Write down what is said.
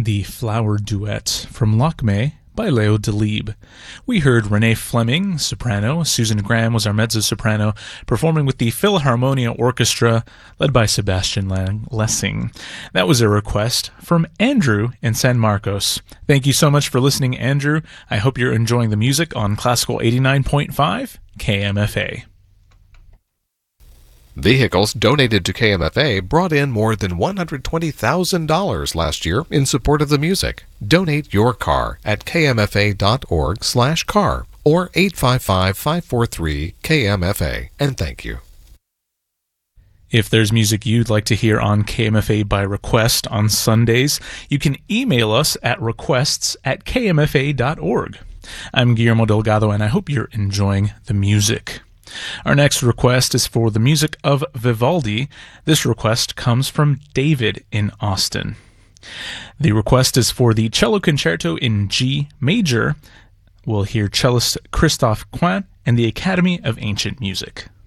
the Flower Duet from Lakme by Leo Delibes. We heard Renee Fleming, soprano. Susan Graham was our mezzo-soprano, performing with the Philharmonia Orchestra, led by Sebastian Lessing. That was a request from Andrew in San Marcos. Thank you so much for listening, Andrew. I hope you're enjoying the music on Classical 89.5 KMFA. Vehicles donated to KMFA brought in more than $120,000 last year in support of the music. Donate your car at kmfa.org/car or 855-543-KMFA, and thank you. If there's music you'd like to hear on KMFA by request on Sundays, you can email us at requests@kmfa.org. I'm Guillermo Delgado, and I hope you're enjoying the music. Our next request is for the music of Vivaldi. This request comes from David in Austin. The request is for the Cello Concerto in G major. We'll hear cellist Christophe Coin and the Academy of Ancient Music.